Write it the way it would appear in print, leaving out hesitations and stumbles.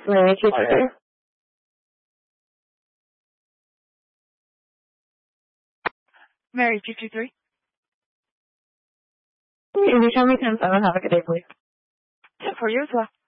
Mary 223. Mary 223. Can you tell me 10-7? Have a good day, please. For you as well.